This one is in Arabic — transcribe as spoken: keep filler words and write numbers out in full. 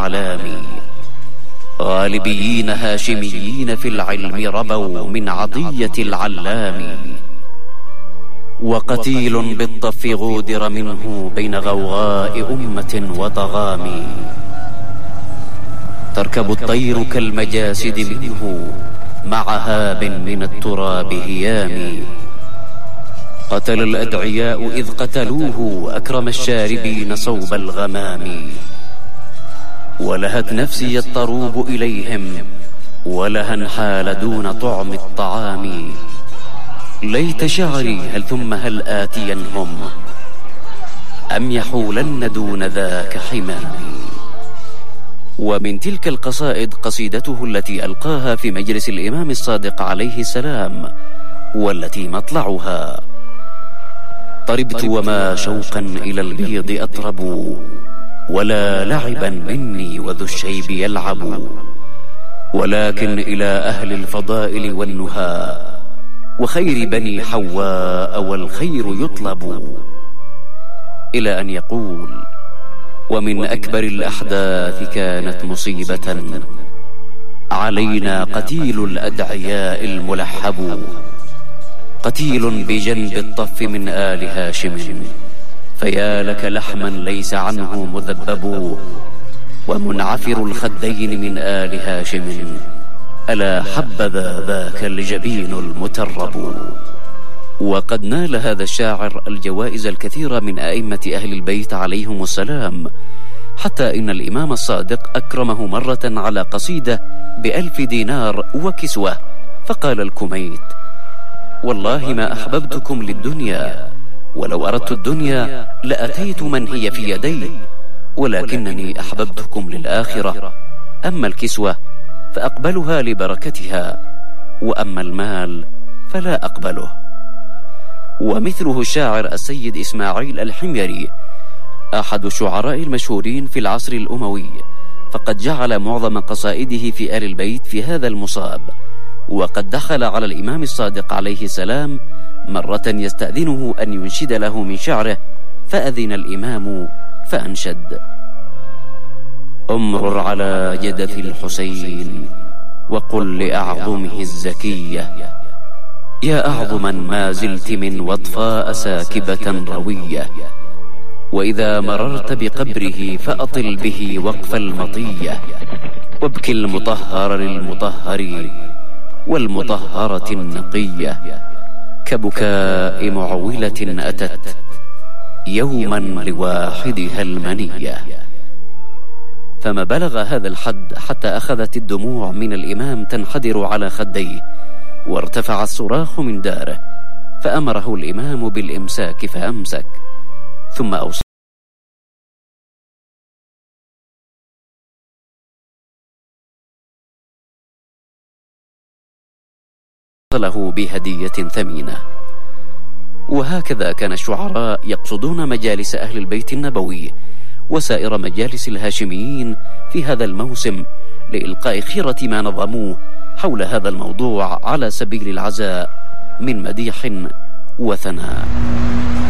الأعلام. غالبيين هاشميين في العلم ربوا من عطية العلام. وقتيل بالطف غودر منه بين غوغاء أمة وطغام. تركب الطير كالمجاسد منه مع هاب من التراب هيام. قتل الأدعياء إذ قتلوه أكرم الشاربين صوب الغمام. ولهت نفسي الطروب إليهم ولها حال دون طعم الطعام. ليت شعري هل ثم هل آتينهم أم يحولن دون ذاك حمام. ومن تلك القصائد قصيدته التي ألقاها في مجلس الإمام الصادق عليه السلام، والتي مطلعها: طربت وما شوقا إلى البيض أطرب، ولا لعبا مني وذو الشيب يلعب، ولكن إلى أهل الفضائل والنهى وخير بني حواء والخير يطلب. إلى أن يقول: ومن أكبر الأحداث كانت مصيبة علينا قتيل الأدعياء الملحب. قتيل بجنب الطف من آل هاشم، فيا لك لحما ليس عنه مذبب. ومنعفر الخدين من آل هاشم، ألا حبذا ذاك الجبين المترب. وقد نال هذا الشاعر الجوائز الكثيرة من أئمة أهل البيت عليهم السلام، حتى إن الإمام الصادق أكرمه مرة على قصيدة بألف دينار وكسوة، فقال الكميت: والله ما أحببتكم للدنيا، ولو أردت الدنيا لأتيت من هي في يدي، ولكنني أحببتكم للآخرة. أما الكسوة فأقبلها لبركتها، وأما المال فلا أقبله. ومثله الشاعر السيد إسماعيل الحميري، أحد الشعراء المشهورين في العصر الأموي، فقد جعل معظم قصائده في آل البيت في هذا المصاب. وقد دخل على الإمام الصادق عليه السلام مرة يستأذنه أن ينشد له من شعره، فأذن الإمام فأنشد: أمرر على جدة الحسين وقل لأعظمه الزكية، يا أعظما ما زلت من وطفاء ساكبة روية، وإذا مررت بقبره فأطل به وقف المطية، وابكي المطهر للمطهر والمطهرة النقية، كبكاء معولة أتت يوما لواحدها المنية. فما بلغ هذا الحد حتى أخذت الدموع من الإمام تنحدر على خديه، وارتفع الصراخ من داره، فأمره الإمام بالإمساك فأمسك، ثم أوصى له بهدية ثمينة. وهكذا كان الشعراء يقصدون مجالس أهل البيت النبوي وسائر مجالس الهاشميين في هذا الموسم لإلقاء خيرة ما نظموه حول هذا الموضوع على سبيل العزاء من مديح وثناء.